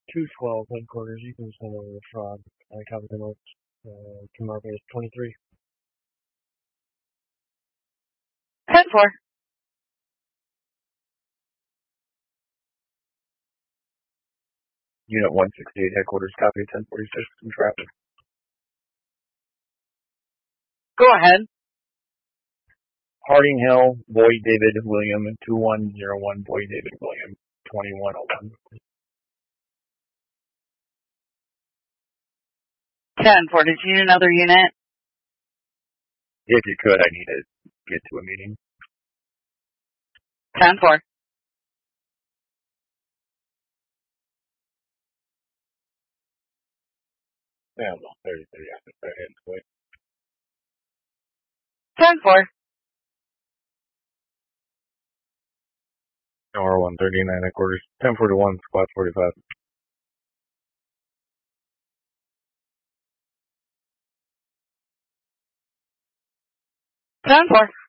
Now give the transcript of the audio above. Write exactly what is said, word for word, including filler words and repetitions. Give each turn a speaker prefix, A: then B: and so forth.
A: two twelve headquarters. You can send over the fraud. I copy the notes. Uh, can mark it as twenty-three.
B: ten four.
C: Unit one sixty-eight headquarters, copy ten forty-six in traffic.
B: Go ahead.
C: Harding Hill, Boyd David William, two one zero one, Boyd David William, twenty-one oh one.
B: ten four. Did you need another unit?
C: If you could, I need to get to a meeting.
B: ten four.
C: Yeah, no, thirty, thirty, after that ends quick.
B: ten four.
C: R one thirty-nine headquarters, ten forty-one, squad forty-five.
B: ten four.